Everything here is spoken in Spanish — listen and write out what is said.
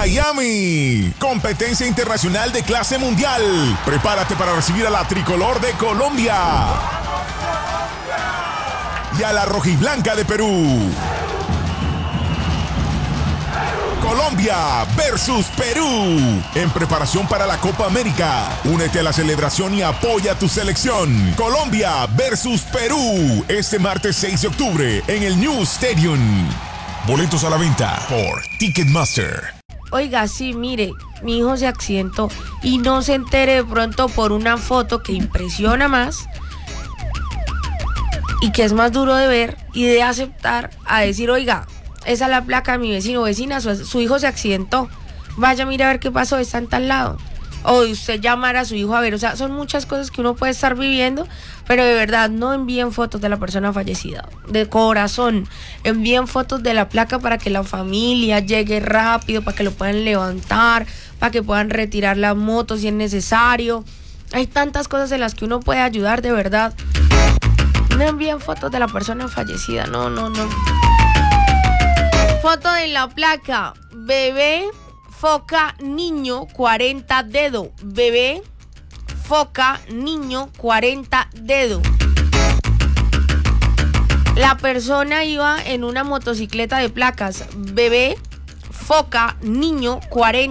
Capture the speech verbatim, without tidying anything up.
Miami. Competencia internacional de clase mundial. Prepárate para recibir a la tricolor de Colombia y a la rojiblanca de Perú. Colombia versus Perú, en preparación para la Copa América. Únete a la celebración y apoya a tu selección. Colombia versus Perú, este martes seis de octubre en el New Stadium. Boletos a la venta por Ticketmaster. Oiga, sí, mire, mi hijo se accidentó y no se entere de pronto por una foto que impresiona más y que es más duro de ver y de aceptar a decir, oiga, esa es la placa de mi vecino o vecina, su, su hijo se accidentó, vaya, mira a ver qué pasó, está en tal lado. O usted llamar a su hijo a ver, o sea, son muchas cosas que uno puede estar viviendo, pero de verdad, no envíen fotos de la persona fallecida, de corazón, envíen fotos de la placa para que la familia llegue rápido, para que lo puedan levantar, para que puedan retirar la moto si es necesario. Hay tantas cosas en las que uno puede ayudar, de verdad. No envíen fotos de la persona fallecida, no, no, no. Foto de la placa, bebé, foca, niño, cuarenta dedo. Bebé, foca, niño, cuarenta dedo. La persona iba en una motocicleta de placas. Bebé, foca, niño, cuarenta.